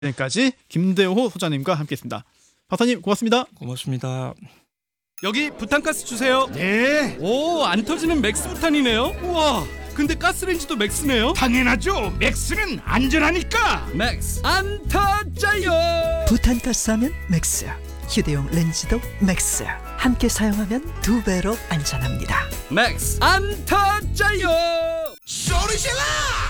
지금까지 김대호 소장님과 함께했습니다. 박사님 고맙습니다. 고맙습니다. 여기 부탄가스 주세요. 네, 오, 안 터지는 맥스 부탄이네요. 우와, 근데 가스레인지도 맥스네요. 당연하죠. 맥스는 안전하니까. 맥스 안 터져요. 부탄가스하면 맥스, 휴대용 렌즈도 맥스. 함께 사용하면 2배로 안전합니다. 맥스 안 터져요. 소리질러!